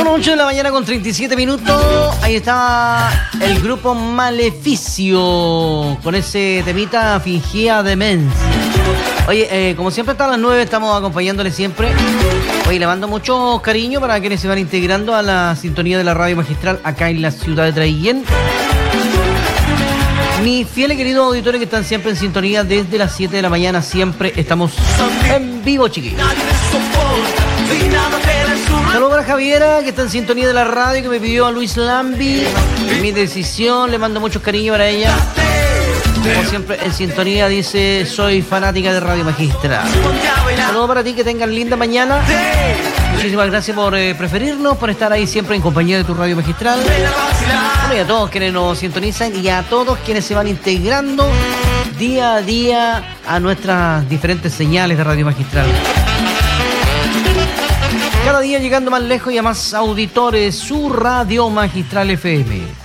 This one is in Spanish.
Son 8 de la mañana con 37 minutos. Ahí está el grupo Maleficio con ese temita Fingía Demencia. Oye, como siempre está a las 9, estamos acompañándole siempre. Oye, le mando mucho cariño para quienes se van integrando a la sintonía de la radio magistral acá en la ciudad de Traiguén. Mis fieles queridos auditores que están siempre en sintonía desde las 7 de la mañana, siempre estamos en vivo, chiquillos. Saludos para Javiera, que está en sintonía de la radio, que me pidió a Luis Lambi. Mi decisión, le mando muchos cariños para ella. Como siempre en sintonía, dice, soy fanática de Radio Magistral. Saludos para ti, que tengan linda mañana. Muchísimas gracias por preferirnos, por estar ahí siempre en compañía de tu Radio Magistral. Bueno, y a todos quienes nos sintonizan y a todos quienes se van integrando día a día a nuestras diferentes señales de Radio Magistral. Cada día llegando más lejos y a más auditores, su Radio Magistral FM.